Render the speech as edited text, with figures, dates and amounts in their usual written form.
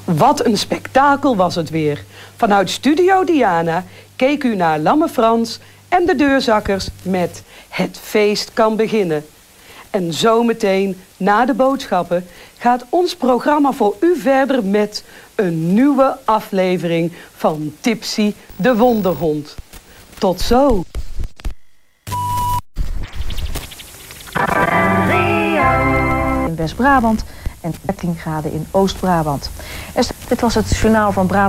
Wat een spektakel was het weer. Vanuit Studio Diana keek u naar Lamme Frans en de Deurzakkers met Het feest kan beginnen. En zometeen, na de boodschappen, gaat ons programma voor u verder met een nieuwe aflevering van Tipsy de Wonderhond. Tot zo! In West-Brabant en 13 graden in Oost-Brabant. Dit was het journaal van Brabant.